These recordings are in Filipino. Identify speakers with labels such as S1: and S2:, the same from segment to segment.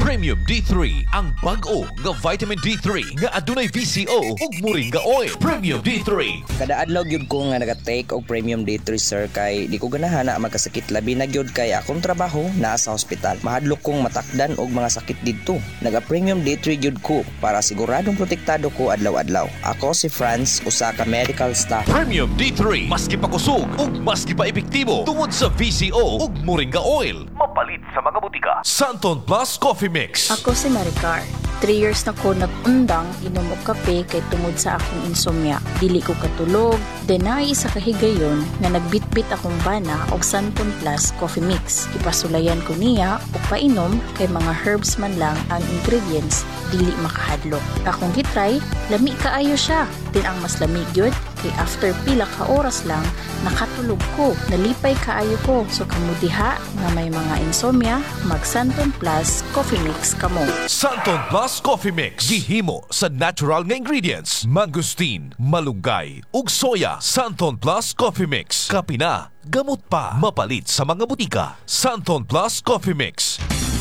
S1: Premium D3 ang bag-o nga vitamin D3 nga adunay VCO ug moringa oil. Premium D3.
S2: Kada adlaw gyud ko nga naga-take og Premium D3 sir kay di ko ganahan na magkasakit labi na gyud kay akong trabaho naa sa ospital. Mahadlok kong matakdan og mga sakit didto. Naga-Premium D3 gyud ko para siguradong protektado ko adlaw-adlaw. Ako si Franz, usa ka medical staff.
S1: Premium D3 maski pa kusog ug maski pa epektibo tungod sa VCO ug moringa oil. Mapalit sa mga butika. Santon Plus Coffee Mix.
S3: Ako si Maricar. 3 years na ko nag-undang inom og kape kay tungod sa akong insomnia. Dili ko katulog, denay sa kahigayon na nagbitbit akong bana og Santon Plus Coffee Mix. Ipasulayan ko niya og painom kay mga herbs man lang ang ingredients, dili makahadlok. Akong gitry, lami kaayo siya. Din ang mas lamig gyud kay after pila ka oras lang nakatulog ko, nalipay kaayo ko. So kamudiha nga may mga insomnia, mag Santon Plus Coffee Mix kamo.
S1: Santon Plus Coffee Mix gihimo sa natural nga ingredients: mangosteen, malunggay ug soya. Santon Plus Coffee Mix kapina, gamot pa, mapalit sa mga butika. Santon Plus Coffee Mix.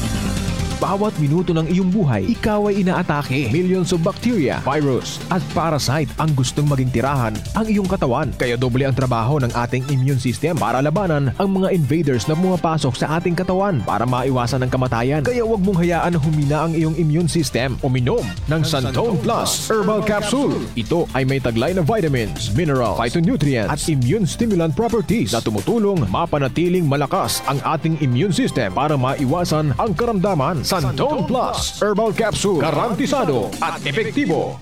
S4: Bawat minuto ng iyong buhay, ikaw ay inaatake. Millions of bacteria, virus, at parasite ang gustong maging tirahan ang iyong katawan. Kaya doble ang trabaho ng ating immune system para labanan ang mga invaders na pumapasok sa ating katawan para maiwasan ang kamatayan. Kaya huwag mong hayaan na humina ang iyong immune system. Uminom ng Santon Plus Herbal Capsule. Ito ay may taglay na vitamins, minerals, phytonutrients, at immune stimulant properties na tumutulong mapanatiling malakas ang ating immune system para maiwasan ang karamdaman. Santon Plus Herbal Capsule, garantisado at epektibo.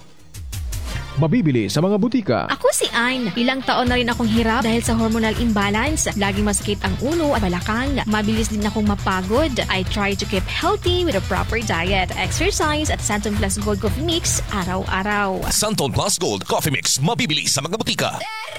S4: Mabibili sa mga butika.
S5: Ako si Ain. Ilang taon na rin akong hirap dahil sa hormonal imbalance. Laging masakit ang ulo at balakang. Mabilis din akong mapagod. I try to keep healthy with a proper diet, exercise at Santon Plus Gold Coffee Mix araw-araw.
S1: Santon Plus Gold Coffee Mix mabibili sa mga butika.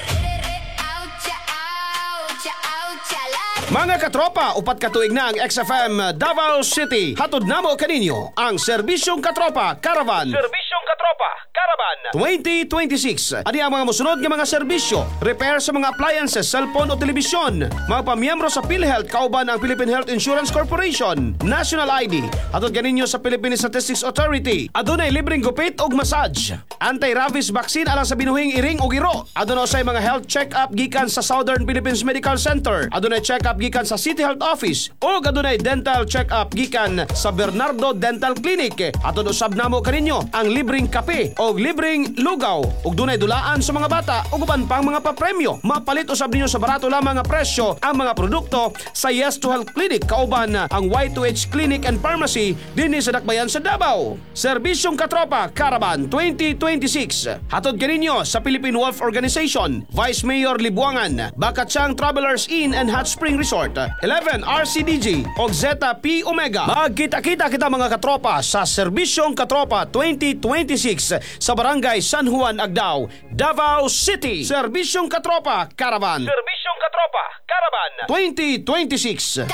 S6: Mga katropa, upat katuig na ang XFM Davao City. Hatod namo kaninyo ang Serbisyong Katropa Caravan. Serbisyong Katropa Caravan 2026. Ani ang mga musunod nga mga serbisyo: repair sa mga appliances, cellphone o telebisyon, magpamiyembro sa PhilHealth kauban ang Philippine Health Insurance Corporation, National ID, hatod kaninyo sa Philippine Statistics Authority. Adunay libreng gupit og massage, anti-rabies vaccine alang sa binuhing iring o giro. Adunay usay mga health check-up gikan sa Southern Philippines Medical Center. Adunay check-up gikan sa City Health Office o adunay dental check-up gikan sa Bernardo Dental Clinic. Atod usab namo kaninyo ang libreng kape o libreng lugaw ug dunay dulaan sa mga bata ug uban pang mga papremyo. Mapalit usab ninyo sa barato lamang nga presyo ang mga produkto sa Yes to Health Clinic kauban ang Y2H Clinic and Pharmacy dinhi sa Dakbayan sa Davao. Serbisyong Katropa Caravan 2026. Hatod kaninyo sa Philippine Wolf Organization, Vice Mayor Libuangan, Bakatsang Travelers Inn and Hot Spring Resort, 11 RCDG o Zeta P Omega. Magkita-kita kita mga katropa sa Serbisyong Katropa 2026 sa Barangay San Juan, Agdao, Davao City. Serbisyong Katropa Caravan. Serbisyong Katropa Caravan 2026.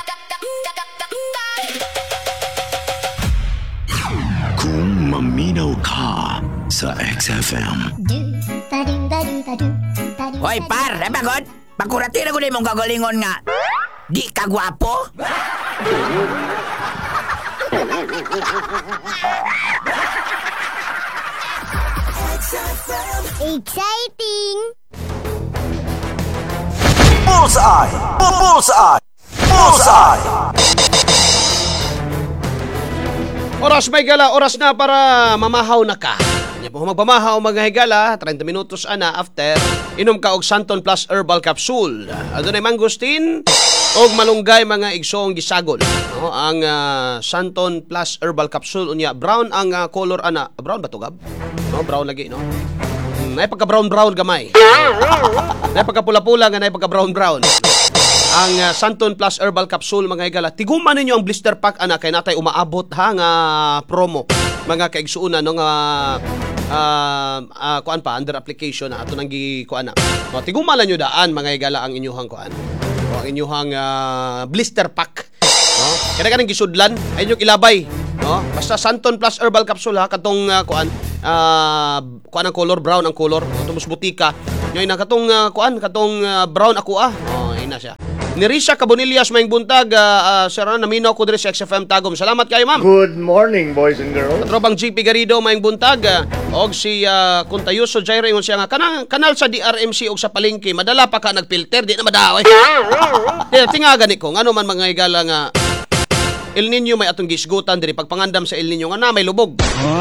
S7: Kung maminaw ka sa XFM.
S8: Hoy par, pagod? Pagkuratira ko din mong kagalingon nga. Di ka gwapo?
S9: Exciting!
S7: Bullseye! Bullseye! Bullseye!
S6: Oras may gala, oras na para mamahaw na ka. Kung magpamahaw mga higala, 30 minutos ana after, inom ka og Santon Plus Herbal Capsule. Adunay mangosteen og malunggay mga igsong gisagol. No, ang Santon Plus Herbal Capsule unya brown ang color ana. Brown ba to gab? No, brown lagi no. Nay pagka brown gamay. Nay pagka pula-pula nga nay pagka brown. Ang Santon Plus Herbal Capsule mga higala, tiguman ninyo ang blister pack ana kay natay umaabot ha nga promo mga kaigsuuna no nga kuan pa under application na ato nang gikuan na. O tigumalan nyo daan mga higala ang inyuhang kuan. O ang inyuhang blister pack. No? Kada kanang gisudlan ay inyong ilabay, no? Basta Santon Plus Herbal Capsule ha katong kuan ang color brown ang color. Tumos butika. Yoy na katong kuan katong brown ako ah. Oh, ina siya. Ni Risha Cabonillas maing buntag, sir, naminaw ko diri sa XFM Tagum. Salamat kayo, ma'am.
S10: Good morning, boys and girls.
S6: Katrobang GP Garrido maing buntag, og si Contayuso Jairo ingon siya nga kanal sa DRMC og sa palengke madala pa ka nagfilter di na madaw. Tinga gani ko ngano man mga higala nga El Nino may atong gisgutan diri pagpangandam sa El Nino nga na may lubog.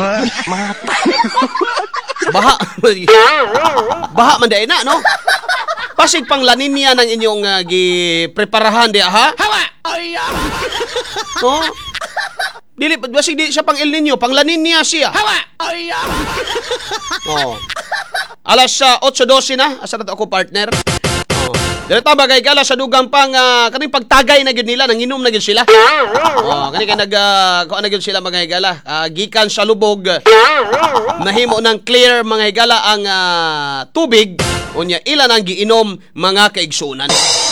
S6: Baha man day na, no? Pasig pang La Nina ng inyong gipreparahan di ha? Hawa! Oh. Dili basig di siya pang El Nino, pang La Nina siya. Hawa! Oh. Alas 8:12 na, asa na ako partner. Oh. Dili ta bagay gala sa dugang pang kaning pagtagay na gyud nila, nanginom na gyud sila. Oh, kani kay kuan na gyud sila mga higala. Gikan sa lubog. Nahimo ng clear mga higala ang tubig. Unya ilan ang giinom mga kaigsunan.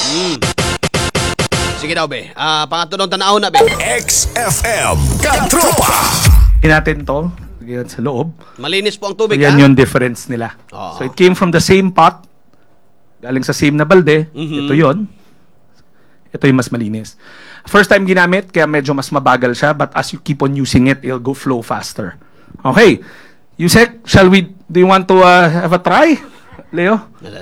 S6: Sige daw be. Pangatulong tanaw na be.
S7: XFM Katropa.
S11: Natin to, yan sa loob.
S6: Malinis po ang tubig.
S11: So yan yung difference nila. Oh. So it came from the same pot, galing sa same na balde. Ito yon. Ito yung mas malinis. First time ginamit, kaya medyo mas mabagal siya. But as you keep on using it, it'll go flow faster. Okay. Yusek, do you want to have a try? Leo?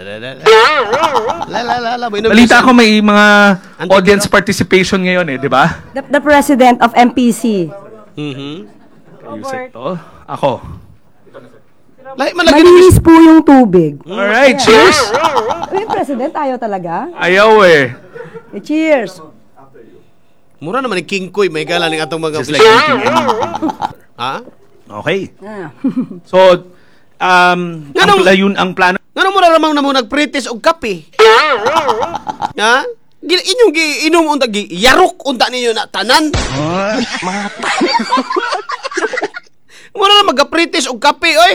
S11: Balita ko may mga audience participation ngayon di ba?
S12: The president of MPC.
S11: Yusek to. Ako.
S12: Malinis po yung tubig.
S11: Alright, cheers!
S12: Yung president, ayaw talaga?
S11: Ayaw
S12: Cheers!
S6: Mura naman yung King Koy, may gala ng atong mga...
S11: Just like eating anything.
S6: Ha?
S11: Okay. So, ang plano...
S6: Ngano mo ramang na mo nagpritis og kape? Ha? Inyong giinom unta yarok unta ninyo na tanan. Mura na magapritis og kape oy.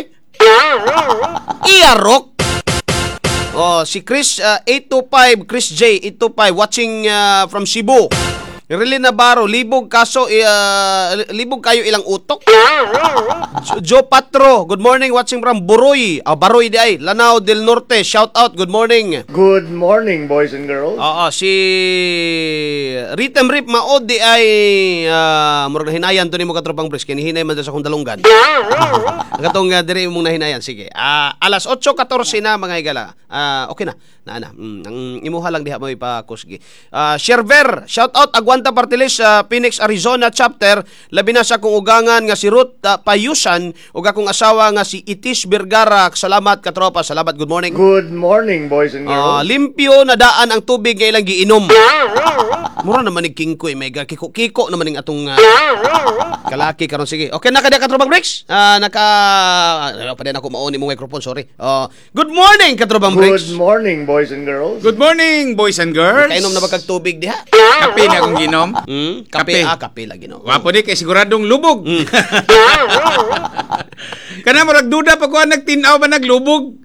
S6: Iyarok. Oh, si Chris 825, Chris J 825 watching from Cebu. Rilin Navarro, libog kaso libog kayo ilang utok. Joe Patro, good morning watching from Buroy. Baroy di ay, Lanao del Norte, shout out, good morning.
S10: Good morning, boys and girls.
S6: Si Ritem Rip maod di ay murag hinayan to nimo katropang Bris, kinihinay man sa kung dalunggan. Katong diri mong nahinayan, sige. Alas 8:14 na mga higala. Okay na. Ang imuha lang diha mo ipakusgi. Sherver, shout out Aguanta Partilis Phoenix Arizona chapter, labi na sa kong ugangan nga si Ruth Payusan ug akong asawa nga si Itis Vergara. Salamat katropa, salamat, good morning.
S10: Good morning, boys and girls.
S6: Limpyo na daan ang tubig nga ilang giinom. Mura naman ni King Koy, mega kiko-kiko naman ning atong kalaki karon, sige. Okay na kada katrobang breaks. Pa din ako mauni mong microphone, sorry. Good morning katrobang breaks.
S10: Good morning, boys and girls.
S13: Good morning, boys and girls.
S6: Kainom na ba kag tubig diha?
S13: Kape na akong ginom.
S6: Kape. Kape lang ginom.
S13: Wapo di kay siguradong lubog. Kana murag duda pa ko nagtinaw ba naglubog.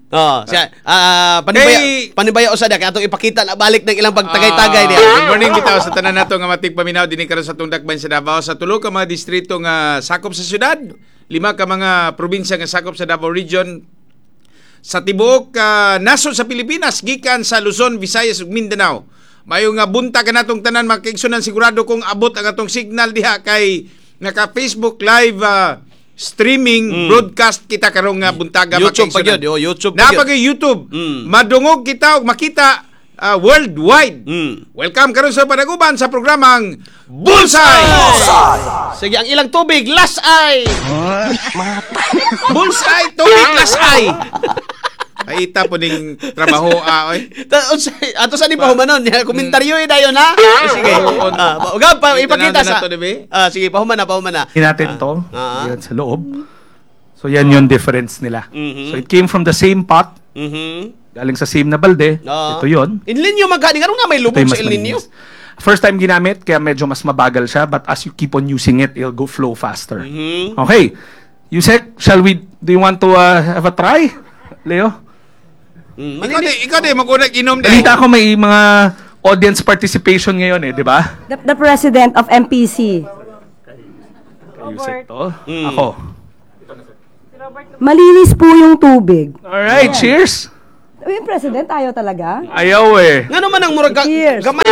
S6: Panibaya usad kay atong ipakita na balik ng ilang pagtagay-tagay diha.
S13: Good morning bitaw sa tanan nato nga matig paminaw dinhi karon sa tungdakban sa Davao sa tulo ka mga distrito nga sakop sa syudad, 5 ka mga probinsya nga sakop sa Davao Region. Sa tibuok nasod sa Pilipinas gikan sa Luzon, Visayas ug Mindanao. Mayo nga bunta ka natong tanan makigsunan, sigurado kong abot ang atong signal diha kay naka Facebook live streaming broadcast kita karong nga buntaga
S6: YouTube pa gyud, YouTube.
S13: Napagay YouTube. Madungog kita ug makita worldwide. Welcome karon sa panaguban sa programang Bullseye.
S6: Sige, ang ilang tubig last eye.
S13: Bullseye tubig last eye. Paita po ning trabaho oy.
S6: Ato sa ni pahumanon, komentaryo dayon ha. Sige. Ipakita sa. Sige, pahuman na.
S11: Natin to, yan sa loob. So yan yung difference nila. So it came from the same pot. Galing sa same na balde. Ito yon.
S6: El Nino magani karon nga may lubog sa El Nino.
S11: First time ginamit, kaya medyo mas mabagal siya, but as you keep on using it, it'll go flow faster. Okay. Yusek, do you want to have a try? Leo?
S13: Ikaw di mag-unag inom di.
S11: Balita ko may mga audience participation ngayon di ba?
S12: The president of MPC.
S11: Yusek to. Ako.
S12: Malinis po yung tubig.
S11: Alright, cheers!
S12: Yung president, ayaw talaga?
S11: Ayaw eh.
S6: Nga naman ang murag
S12: Cheers.
S6: gamay.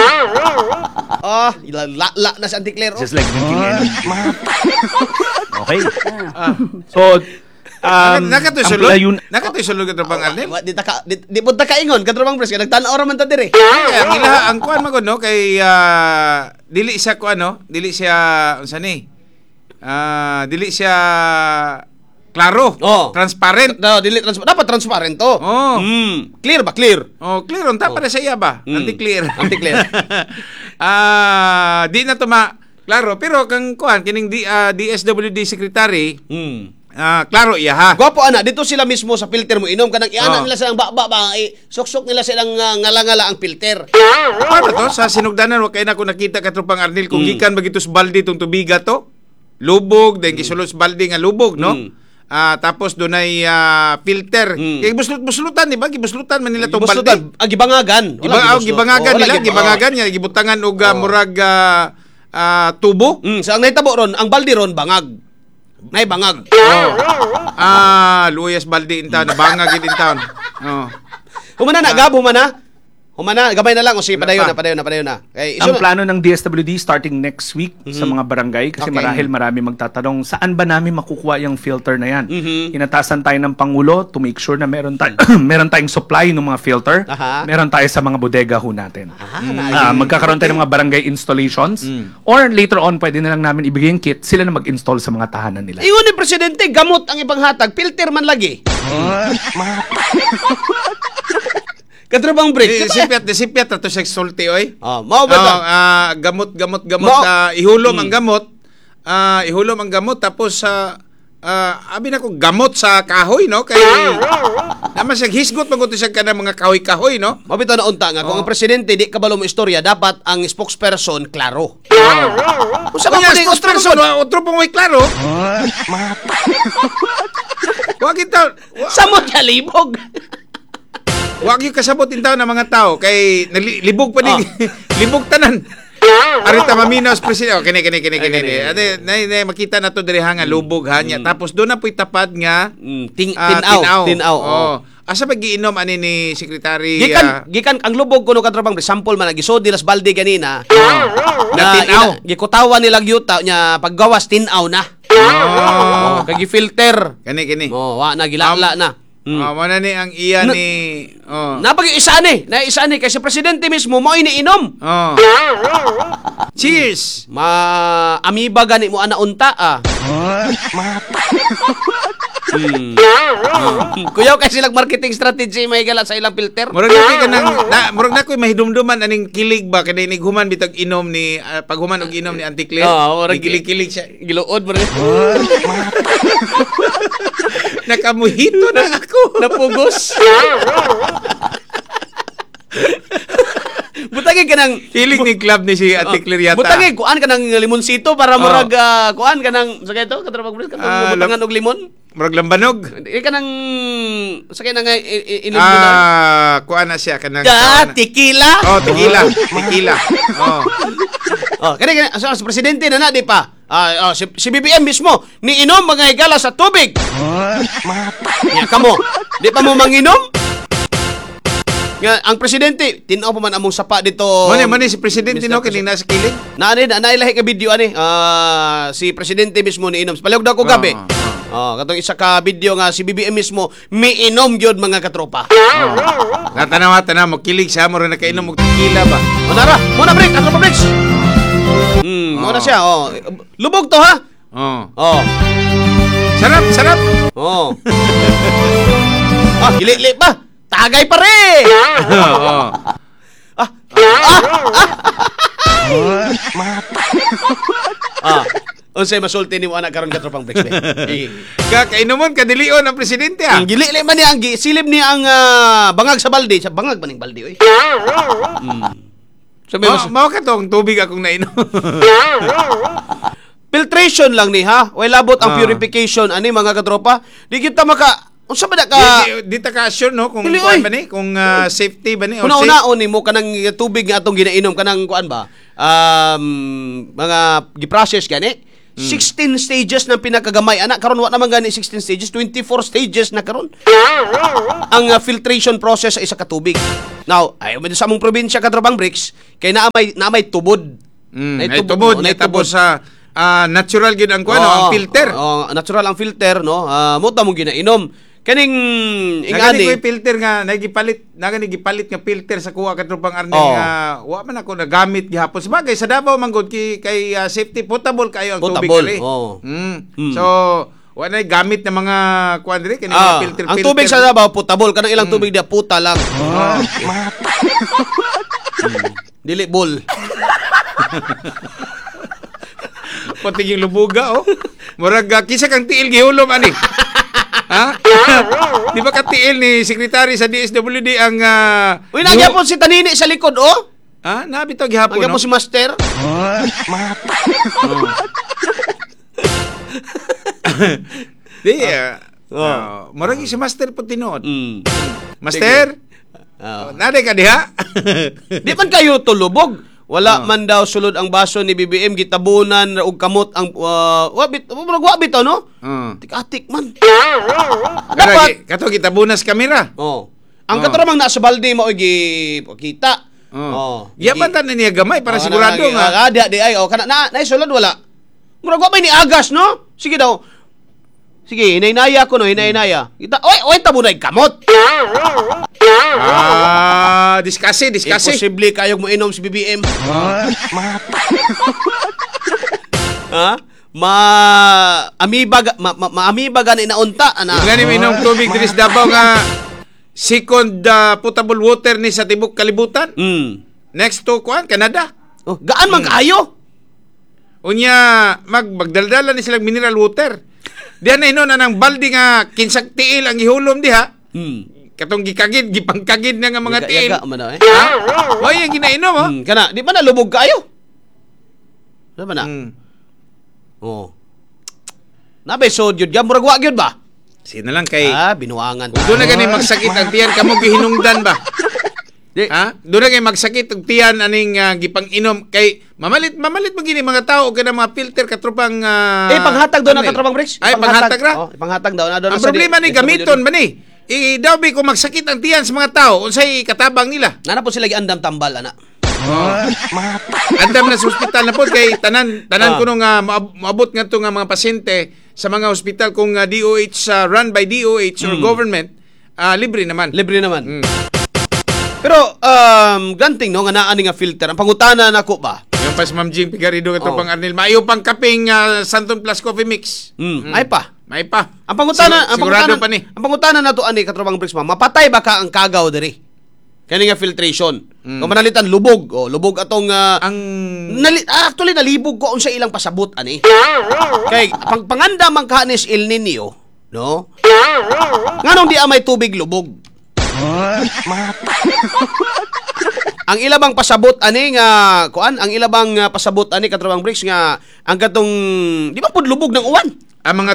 S6: La na si Auntie Claire.
S11: Just like drinking energy. Okay. So,
S13: nakatusulog ka bang Arnel?
S6: Di po ta kaingon katrubang pres nagtanaw ra man ta dire.
S13: Ang ilaha ang kuan magod no kay dili siya kuan no, dili siya unsa ni? Dili siya klaro, transparent.
S6: Dapat transparent to. Clear ba? Clear.
S13: Clear on para sa iya ba? Anti-clear.
S6: Anti-clear.
S13: Di na to klaro pero kang kuan kining DSWD secretary. Klaro iya ha.
S6: Gwapo ana dito sila mismo sa filter mo inom kanang iana nila silang suksok nila silang ngala-ngala ang filter.
S13: Para to sa sinugdanan wa kay na ko nakita katropang Arnel kung gikan bagitos balde tong tubiga to. Lubog then gisulod sa balde nga lubog no. Tapos dunay filter. Kay buslutan di ba? Gibuslutan man nila tong balde.
S6: Gibangagan.
S13: Gibangagan nila, gibangagan niya gibutangan og murag tubo.
S6: Sa ang nahitabo ron, ang balde ron bangag. Nay bangag.
S13: Luyas balde in town, bangag in town.
S6: Humana na gab humana. Humana, gamay na lang o sige padayon na.
S11: Ang plano ng DSWD starting next week sa mga barangay kasi marahil marami magtatanong saan ba namin makukuha yung filter na yan. Inatasan tayo ng Pangulo to make sure na meron tayong supply ng mga filter. Meron tayo sa mga bodega ho natin. Magkakaroon tayo ng mga barangay installations or later on pwede na lang namin ibigay yung kit, sila na mag-install sa mga tahanan nila.
S6: Ingon ni Presidente, gamot ang ipanghatag, filter man lagi. Katrabang break.
S13: Disipiat to sa sulti oy.
S6: Mao ba
S13: gamot ihulom ang gamot. Ihulom ang gamot tapos abi na ko gamot sa kahoy no kay naman siya hisgot magunto siya kana mga kahoy no.
S6: Mabito na unta nga kung ang presidente di kabalo mo istorya dapat ang spokesperson klaro.
S13: Usa ba ang spokesperson otro pong way klaro? Wa kita
S6: samot kalibog.
S13: Wag yung kasabot in taon ng mga tao kay libog pa din. Libog tanan. Arita maminaw sa presidente. Kini. Ate makita na to diri nga lubog hanya. Tapos doon na po'y tapad nga
S6: tinaw.
S13: Asa ba giinom ani ni secretary?
S6: Gikan ang lubog kuno katrabang sample man nagisod dilas balde ganina.
S13: Na tinaw.
S6: Gikutawan nila yuta nya paggawas tinaw na. Kay filter.
S13: Kini.
S6: Wa na gilala na.
S13: Mana ni ang iya ni
S6: napag-isa ni kasi presidente mismo mo iniinom.
S13: Cheers.
S6: Amiba gani mo ana unta Kuyaw kasi silang marketing strategy may gala sa ilang filter.
S13: Murag na ko'y mahidumduman aning kilig ba kada inighuman bitag inom ni paghuman og inom ni Auntie Claire. Kilig siya.
S6: Giluod mo rin.
S13: Nakamuhito na ako.
S6: Napugos. Butangin ka ng
S13: hiling ni club ni si Auntie Claire yata.
S6: Butangin kuan ka ng limonsito para murag kuan ka ng sa kayto katrabag ka butangan og limon.
S13: Murag lambanog.
S6: Ka ng sa kay nang inom na.
S13: Kuan na siya kanang
S6: tequila.
S13: Tequila.
S6: Kani sa presidente na di pa. Si BBM mismo ni inom mga higala sa tubig. Ya kamo, di pa mo manginom? Nga ang presidente tinaw pa man among sapa dito.
S13: Mani si presidente no kini nasa kilid.
S6: Nailahi ka video ani. Si presidente mismo ni inom. Palihog daw ko gabi. Katong isa ka video nga si BBM mismo miinom gyud mga katropa.
S13: Natanaw mo kilig siya mo rin nakainom og tequila ba.
S6: Muna break, katropa breaks. Muna siya, lubog to ha?
S13: Sarap.
S6: Gili-gili pa. Tagay pa rin. Unsay masulti nimo anak karon katropang breaks be.
S13: Kakainomon kadilion ang presidente
S6: Gili-gili man niya ang silib niya ang bangag sa balde, sa bangag maning balde oy.
S13: Mao ka tong tubig akong nainom.
S6: Filtration lang ni ha. Way labot ang purification ani mga katropa. Di kita unsa ba ka
S13: di ta ka sure no kung kuan ba ni kung safety ba ni
S6: or safe. Una mo kanang tubig nga atong ginainom kanang kuan ba? Mga giprocess gani. 16 stages ng pinakagamay. Anak, karon wa naman gani 16 stages, 24 stages na karon. Ang filtration process sa isa ka tubig. Now, ay sa among probinsya Katrabang Bricks, kay naamay tubod.
S13: Ay tubod sa natural gid ang ang filter.
S6: Natural ang filter, no. Mo ta mo ginainom. Kaning
S13: ingani ko filter nga nagipalit nga filter sa kuha Katrabang Arnel nga wa man ako nagamit gihapon. Sabagay sa Davao man gud kay safety potable kayo ang tubig diri. So wa na gamit ng mga kuan diri kini filter.
S6: Ang tubig sa Davao potable, kanang ilang tubig dia puta lang. Dili bol.
S13: Pati yung lubuga murag kisa kang tiil gihulom ani. Ha? Di ba katiil ni sekretary sa DSWD ang
S6: Uy, nagyapon si Tanini sa likod,
S13: Ha? Nabitaw gihapon,
S6: nagyapon si Master.
S13: Di, murag si Master po tinuod. Master? Naday ka diha?
S6: Di man kayo tulubog. Wala man daw sulod ang baso ni BBM, gitabunan og kamot ang wabit no? Tik-atik man.
S13: Dapat kato gitabunas kamera.
S6: Ang katarang nasa balde mo kita.
S13: Yaman tan niya gamay para sigurado nga.
S6: Di ay kana na sulod wala. Murag wa may ni agas no? Sige daw. Sige, hinay-naya ko no, hinay-naya. Oy, tabunay kamot.
S13: Diskasi.
S6: Imposible kayong mo inom si BBM. Amiba gani na unta ana.
S13: Gani minom tubig diri sa Davao nga second potable water ni sa tibok kalibutan. Next to Canada.
S6: Gaan man kaayo.
S13: Unya magdaldala ni silang mineral water. Diyan na ino na ng balde nga kinsag tiil ang ihulom diha. Katong gipangkagid na nga mga tiil.
S6: Yaga man
S13: Oy, ang ginainom
S6: Kana, di ba nalubog kayo? Di ba na? Nabay sodyod ka, murag wa gyud ba?
S13: Sino lang kay
S6: binuangan.
S13: Doon na gani magsakit ang tiyan kamo gihinungdan ba? Doon na kay magsakit ang tiyan aning gipang-inom kay mamalit magini mga tao kada mga filter katropang
S6: panghatag daw na katropang Bricks.
S13: Ay panghatag ra.
S6: Panghatag daw na doon.
S13: Ang problema ni gamiton ba ni? Daw bi ko magsakit ang tiyan sa mga tao unsay katabang nila.
S6: Nana po sila giandam tambal ana.
S13: Andam na sa ospital na po kay tanan ko nung maabot nga to nga mga pasyente sa mga ospital kung DOH run by DOH or government libre naman.
S6: Pero granting no nga naa ni nga filter ang pangutana nako ba?
S13: Yung pas Ma'am Jing Pigarido kato pang Arnel maayo pang kaping Santon Plus Coffee Mix.
S6: May pa. Ang pangutana ang pangutana nato ani katrobang Bricks mapatay ba ka ang kagaw diri? Kani nga filtration. Kung manalitan lubog, lubog atong actually nalibog ko unsa ilang pasabot ani. Kay panganda man ka ni El Nino, no? Nganong di may tubig lubog? Ang ilabang pasabot ani nga ang ilabang pasabot ani katrobang Bricks nga ang katong di ba pud lubog ng uwan?
S13: Ang mga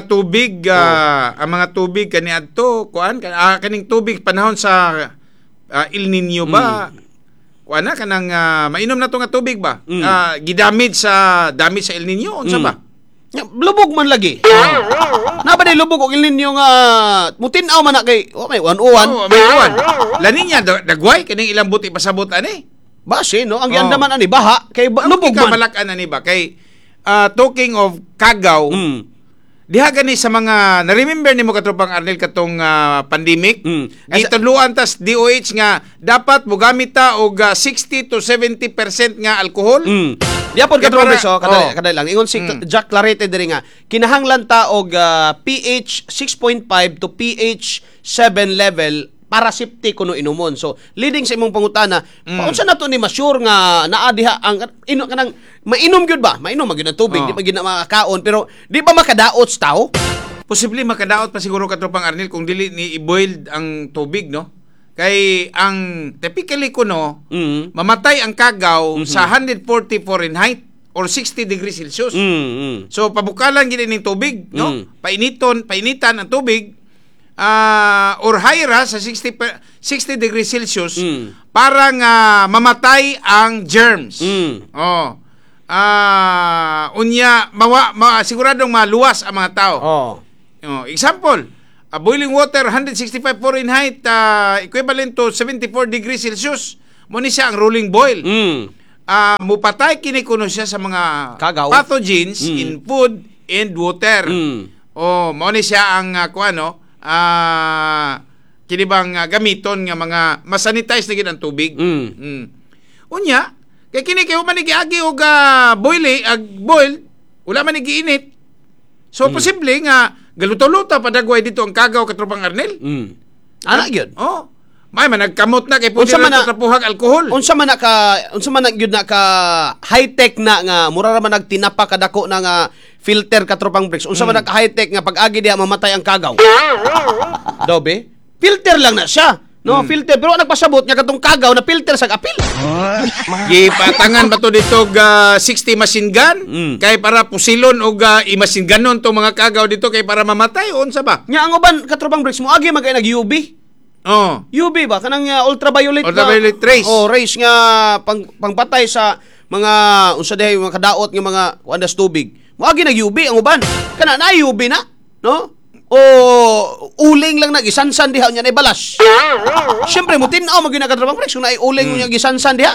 S13: tubig kaniadto kaning tubig panahon sa El Nino ba? Kuana kanang mainom na to nga tubig ba? Gidamage sa El Nino unsa ba?
S6: Lubog man lagi. Na ba lubog og El Nino nga mutin-aw man na kay may uwan.
S13: May uwan. Laninya dagway kaning ilang buti pasabot ani.
S6: Base no ang giandaman ani baha kay lubog man.
S13: Kamalakan ani ba kay talking of kagaw. Diha gani sa mga na-remember nimo katropang Arnel katong pandemic gitudluan tas DOH nga dapat mogamit ta og 60 to 70% nga alcohol.
S6: Diha pod katropang Bricks kadali lang ingon si Jack Clarete diri nga kinahanglan ta og pH 6.5 to pH 7 level para safety kuno inumon. So leading sa imong pangutana, paunsa nato ni ma-sure nga naa diha ang kanang mainom gyud ba? Mainom magyud ang tubig, di magid na makakaon pero di ba makadaot sa tao?
S13: Posible makadaot pa siguro katropang Arnel kung dili ni i-boil ang tubig no. Kay ang typically kuno mamatay ang kagaw sa 140 Fahrenheit or 60 degrees Celsius. So pabukalan gid ning tubig no. Painitan ang tubig. Or higher sa 60 degrees Celsius para nga mamatay ang germs. unya siguradong maluwas ang mga tao. Example, boiling water 165 Fahrenheit equivalent to 74 degrees Celsius. Mo ni siya ang rolling boil. Mupatay kini kuno siya sa mga pathogens in food and water. Mo ni siya ang kini bang gamiton nga mga masanitize na gid ang tubig. Unya, kay kini kayo man giagi og boil, wala man giinit. So posible nga galuto-luto padagway dito ang kagaw katropang Arnel.
S6: Ana gyud.
S13: May man nagkamot na kay pwede na tapuhag alkohol.
S6: Unsa man na gyud na ka high-tech na nga mura ra man nagtinapa kadako na nga filter katropang bricks. Unsa man na ka high-tech nga pag-agi diha mamatay ang kagaw. Dobe? Filter lang na siya. No, filter pero nagpasabot nya katong kagaw na filter sa apil.
S13: Gipatangan ba to dito 60 machine gun kay para pusilon og i-machine gunon tong mga kagaw dito kay para mamatay unsa ba?
S6: Nya ang uban katropang bricks mo agi magay nag UV. UV ba kanang ultraviolet
S13: rays.
S6: Rays nga pangpatay sa mga unsa dahi mga kadaot nga mga kuandas tubig. Mo agi nag UV ang uban. Kana na UV na, no? Uling lang nagisansan diha nya nay balas. Syempre mo tin-aw maginagadrawang bricks na uling nya gisansan diha.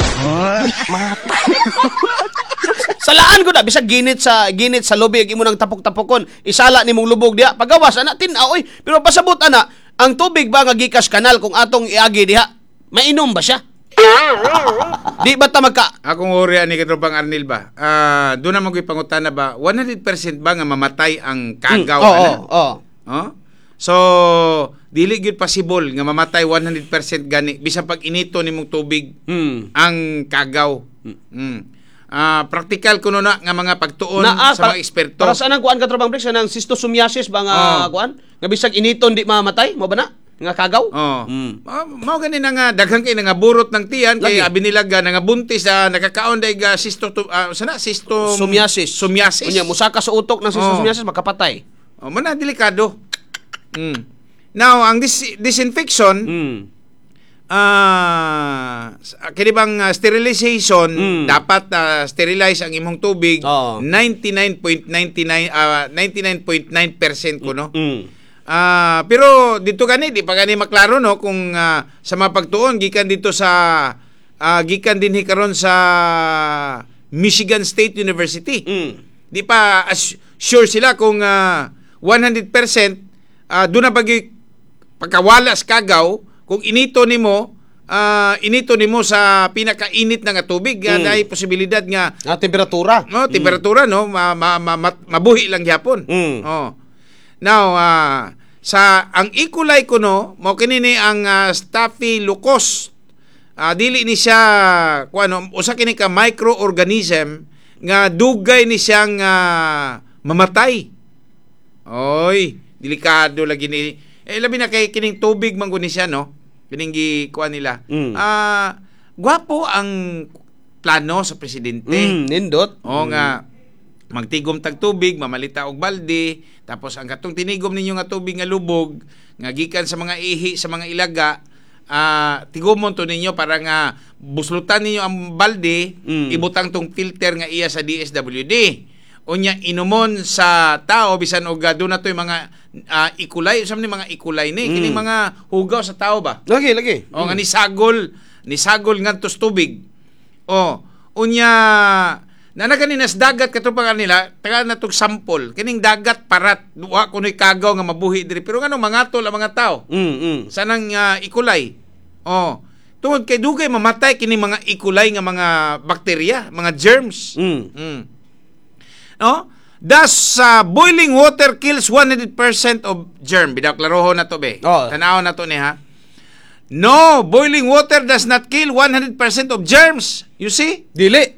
S6: Salaan ko na bisag ginit sa lubig imo nang tapok-tapokon isala nimong lubog diha pagawas ana tin-aw pero pasabot ana ang tubig ba nga gikas kanal kung atong iagi diha mainom ba siya? Di ba ta
S13: akong uri ani katropang Arnil ba? Doon na magpangutana ba 100% ba nga mamatay ang kagaw So dili gyud possible nga mamatay 100% gani bisan pag inito nimong tubig ang kagaw. Practical kuno na nga mga pagtuon sa mga eksperto.
S6: Para saan ang kuan katropang bricks nang schistosomiasis ba nga kuan? Nga bisag initon di mamatay mo ba na? Nga kagaw?
S13: Mao gani na nga daghang kay nga burot ng tiyan kay abi nila nga buntis nakakaon day
S6: schistosomiasis. Unya musaka sa utok ng schistosomiasis makapatay.
S13: Mana delikado. Now ang disinfection kini bang sterilization dapat sterilize ang imong tubig 99.9% kuno. Pero dito gani di pa gani maklaro no kung sa mga pagtuon gikan dito sa gikan dinhi karon sa Michigan State University. Di pa sure sila kung 100% doon na pagkawala sa kagaw kung inito nimo sa pinakainit na nga tubig dahil posibilidad nga
S6: temperatura.
S13: Temperatura no mabuhi lang gyapon. Now sa ang E. coli kuno mo kinini ang Staphylococcus. Dili ni siya usa kini ka microorganism nga dugay ni siyang mamatay. Delikado lagi ni labi na kay kining tubig man guni siya no. Kining gikuan nila. Gwapo ang plano sa presidente.
S6: Nindot.
S13: Nga magtigom tag tubig, mamalita og balde, tapos ang katong tinigom ninyo nga tubig nga lubog, nga gikan sa mga ihi, sa mga ilaga, tigomon to ninyo para nga buslutan ninyo ang balde, ibutang tong filter nga iya sa DSWD. Unya inumon sa tao bisan og aduna toy mga ikulay, sa mga ikulay ni kini mga hugaw sa tao ba?
S6: Lagi.
S13: Nga nisagol ngadtos tubig. Unya na kaninas dagat katupang nila taga na tong sample kining dagat parat duwa kunoy kagaw nga mabuhi diri pero ngano mangatol ang mga tao sanang ikulay tungod kay dugay mamatay kini mga ikulay nga mga bakterya mga germs no thus boiling water kills 100% of germ bidak klarohon na to be tanaw na to ni ha. No, boiling water does not kill 100% of germs, you see?
S6: Dili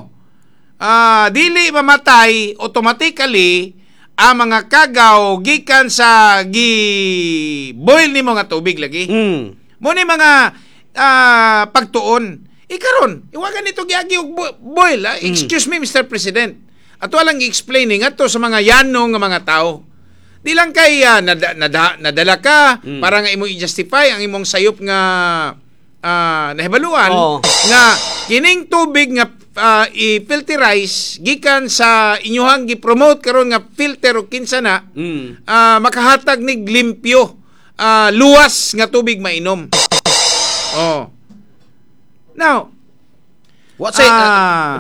S13: dili mamatay automatically ang mga kagaw gikan sa boil ni mga tubig lagi. Mo ni mga pagtuon. Ikaron, iwagan nito giagi og boil. Excuse me Mr. President. Ato lang i-explaining ato sa mga yanong nga mga tao. Di lang kay nadala ka para nga imong i-justify ang imong sayop nga nahibaluan nga kining tubig nga i-filterize gikan sa inyuhang gi-promote karon nga filter o kinsa na makahatag nig limpyo luwas nga tubig mainom. Now,
S6: What say